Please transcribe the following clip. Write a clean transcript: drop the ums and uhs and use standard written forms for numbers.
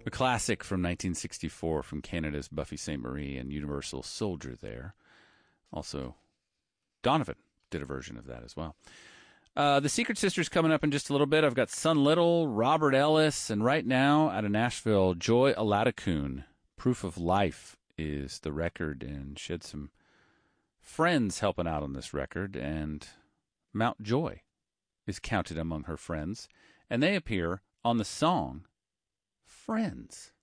A classic from 1964 from Canada's Buffy Sainte-Marie and Universal Soldier there. Also, Donovan did a version of that as well. The Secret Sisters coming up in just a little bit. I've got Son Little, Robert Ellis, and right now out of Nashville, Joy Aladakun. Proof of Life is the record, and she had some friends helping out on this record, and Mount Joy is counted among her friends, and they appear on the song Friends.